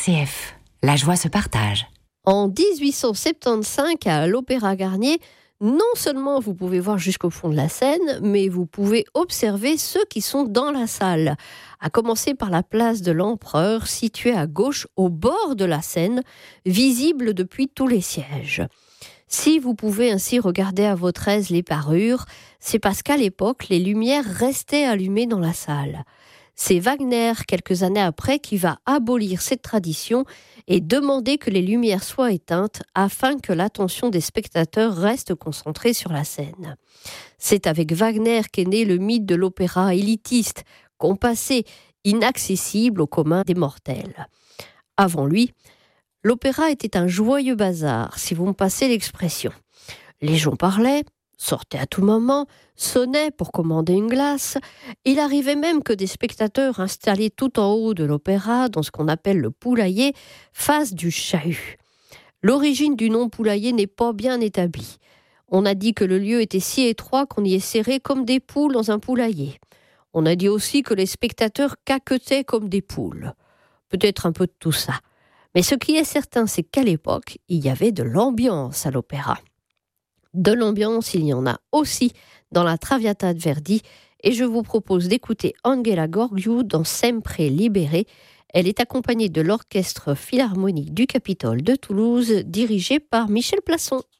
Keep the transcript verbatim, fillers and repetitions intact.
C F, la joie se partage. En dix-huit cent soixante-quinze, à l'Opéra Garnier, non seulement vous pouvez voir jusqu'au fond de la scène, mais vous pouvez observer ceux qui sont dans la salle. À commencer par la place de l'Empereur, située à gauche au bord de la scène, visible depuis tous les sièges. Si vous pouvez ainsi regarder à votre aise les parures, c'est parce qu'à l'époque, les lumières restaient allumées dans la salle. C'est Wagner, quelques années après, qui va abolir cette tradition et demander que les lumières soient éteintes afin que l'attention des spectateurs reste concentrée sur la scène. C'est avec Wagner qu'est né le mythe de l'opéra élitiste, compassé, inaccessible au commun des mortels. Avant lui, l'opéra était un joyeux bazar, si vous me passez l'expression. Les gens parlaient, sortaient à tout moment, sonnaient pour commander une glace. Il arrivait même que des spectateurs installés tout en haut de l'opéra, dans ce qu'on appelle le poulailler, fassent du chahut. L'origine du nom poulailler n'est pas bien établie. On a dit que le lieu était si étroit qu'on y est serré comme des poules dans un poulailler. On a dit aussi que les spectateurs caquetaient comme des poules. Peut-être un peu de tout ça. Mais ce qui est certain, c'est qu'à l'époque, il y avait de l'ambiance à l'opéra. De l'ambiance, il y en a aussi dans la Traviata de Verdi, et je vous propose d'écouter Angela Gheorghiu dans Sempre Libere. Elle est accompagnée de l'Orchestre Philharmonique du Capitole de Toulouse, dirigé par Michel Plasson.